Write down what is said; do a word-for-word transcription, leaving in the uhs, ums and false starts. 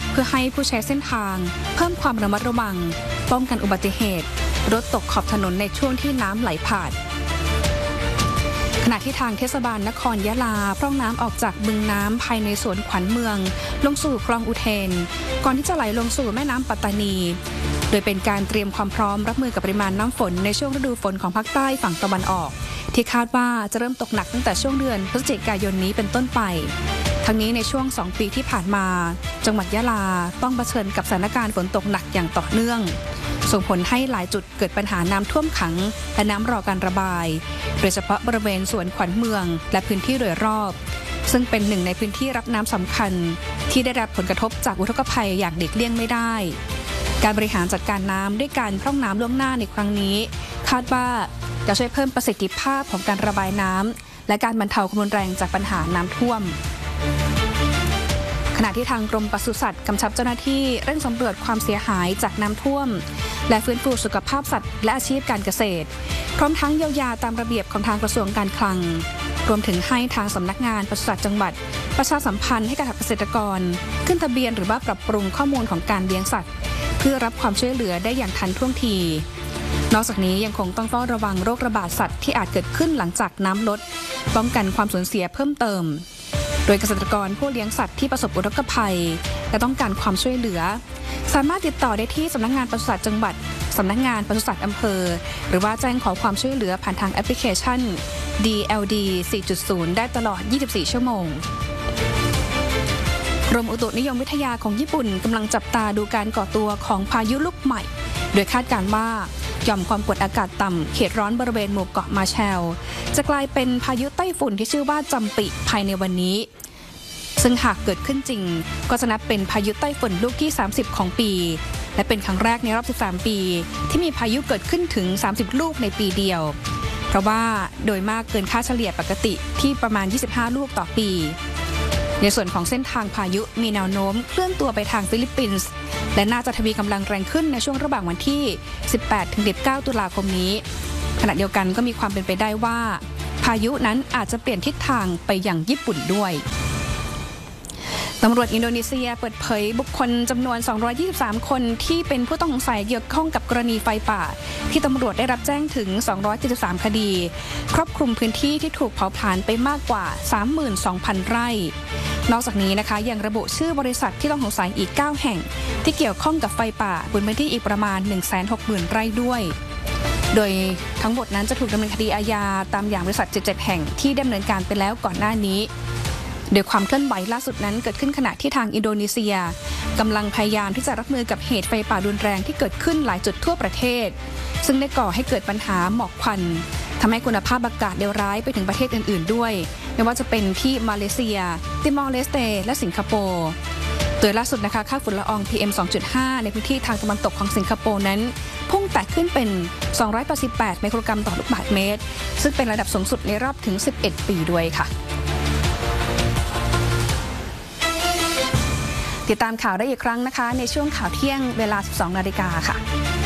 เพื่อให้ผู้ใช้เส้นทางเพิ่มความระมัดระวังป้องกันอุบัติเหตุรถตกขอบถนนในช่วงที่น้ำไหลผ่านขณะที่ทางเทศบาลนครยะลาพร่องน้ำออกจากบึงน้ำภายในสวนขวัญเมืองลงสู่คลองอุเทนก่อนที่จะไหลลงสู่แม่น้ำปัตตานีโดยเป็นการเตรียมความพร้อมรับมือกับปริมาณน้ำฝนในช่วงฤดูฝนของภาคใต้ฝั่งตะวันออกที่คาดว่าจะเริ่มตกหนักตั้งแต่ช่วงเดือนพฤศจิกายนนี้เป็นต้นไปทั้งนี้ในช่วงสองปีที่ผ่านมาจังหวัดยะลาต้องเผชิญกับสถานการณ์ฝนตกหนักอย่างต่อเนื่องส่งผลให้หลายจุดเกิดปัญหาน้ำท่วมขังและน้ำรอการระบายโดยเฉพาะบริเวณสวนขวัญเมืองและพื้นที่โดยรอบซึ่งเป็นหนึ่งในพื้นที่รับน้ำสำคัญที่ได้รับผลกระทบจากอุทกภัยอย่างหลีกเลี่ยงไม่ได้การบริหารจัดการน้ำด้วยการพร่องน้ำล่วงหน้าในครั้งนี้คาดว่าจะช่วยเพิ่มประสิทธิภาพของการระบายน้ำและการบรรเทาความรุนแรงจากปัญหาน้ำท่วมขณะที่ทางกรมปศุสัตว์กำชับเจ้าหน้าที่เร่งสำรวจความเสียหายจากน้ำท่วมและฟื้นฟูสุขภาพสัตว์และอาชีพการเกษตรพร้อมทั้งเยียวยาตามระเบียบของทางกระทรวงการคลังรวมถึงให้ทางสำนักงานปศุสัตว์จังหวัดประชาสัมพันธ์ให้กับเกษตรกรขึ้นทะเบียนหรือว่าปรับปรุงข้อมูลของการเลี้ยงสัตว์เพื่อรับความช่วยเหลือได้อย่างทันท่วงทีนอกจากนี้ยังคงต้องเฝ้าระวังโรคระบาดสัตว์ที่อาจเกิดขึ้นหลังจากน้ำลดป้องกันความสูญเสียเพิ่มเติมโดยเกษตรกรผู้เลี้ยงสัตว์ที่ประสบอุทกภัยและต้องการความช่วยเหลือสามารถติดต่อได้ที่สำนักงานปศุสัตว์จังหวัดสำนักงานปศุสัตว์อำเภอหรือว่าแจ้งขอความช่วยเหลือผ่านทางแอปพลิเคชัน ดี แอล ดี สี่จุดศูนย์ ได้ตลอดยี่สิบสี่ชั่วโมงกรมอุตุนิยมวิทยาของญี่ปุ่นกำลังจับตาดูการก่อตัวของพายุลูกใหม่โดยคาดการณ์ว่าหย่อมความกดอากาศต่ำเขตร้อนบริเวณหมู่เกาะมาแชลจะกลายเป็นพายุไต้ฝุ่นที่ชื่อว่าจัมปิภายในวันนี้ซึ่งหากเกิดขึ้นจริงก็จะนับเป็นพายุไต้ฝุ่นลูกที่สามสิบของปีและเป็นครั้งแรกในรอบสิบสามปีที่มีพายุเกิดขึ้นถึงสามสิบลูกในปีเดียวเพราะว่าโดยมากเกินค่าเฉลี่ยปกติที่ประมาณยี่สิบห้าลูกต่อปีในส่วนของเส้นทางพายุมีแนวโน้มเคลื่อนตัวไปทางฟิลิปปินส์และน่าจะทวีกำลังแรงขึ้นในช่วงระหว่างวันที่ สิบแปดถึงสิบเก้า ตุลาคมนี้ขณะเดียวกันก็มีความเป็นไปได้ว่าพายุนั้นอาจจะเปลี่ยนทิศทางไปยังญี่ปุ่นด้วยตำรวจอินโดนีเซียเปิดเผยบุคคลจำนวนสองร้อยยี่สิบสามคนที่เป็นผู้ต้องสงสัยเกี่ยวข้องกับกรณีไฟป่าที่ตำรวจได้รับแจ้งถึงสองร้อยเจ็ดสิบสามคดีครอบคลุมพื้นที่ที่ถูกเผาผลาญไปมากกว่า สามหมื่นสองพัน ไร่นอกจากนี้นะคะยังระบุชื่อบริษัทที่ต้องสงสัยอีกเก้าแห่งที่เกี่ยวข้องกับไฟป่าบนพื้นที่อีกประมาณ หนึ่งแสนหกหมื่น ไร่ด้วยโดยทั้งหมดนั้นจะถูกดำเนินคดีอาญาตามอย่างบริษัทเจ็ดสิบเจ็ดแห่งที่ดำเนินการไปแล้วก่อนหน้านี้โดยความเคลื่อนไหวล่าสุดนั้นเกิดขึ้นขณะที่ทางอินโดนีเซียกำลังพยายามที่จะรับมือกับเหตุไฟป่ารุนแรงที่เกิดขึ้นหลายจุดทั่วประเทศซึ่งได้ก่อให้เกิดปัญหาหมอกควันทำให้คุณภาพอากาศเลวร้ายไปถึงประเทศอื่นๆด้วยไม่ว่าจะเป็นที่มาเลเซียติมอร์เลสเตและสิงคโปร์โดยล่าสุดนะคะค่าฝุ่นละออง พี เอ็ม สองจุดห้า ในพื้นที่ทางตะวันตกของสิงคโปร์นั้นพุ่งแตะขึ้นเป็นสองร้อยแปดสิบแปดไมโครกรัมต่อลูกบาศก์เมตรซึ่งเป็นระดับสูงสุดในรอบถึงสิบเอ็ดปีด้วยค่ะติดตามข่าวได้อีกครั้งนะคะในช่วงข่าวเที่ยงเวลา สิบสองนาฬิกา นค่ะ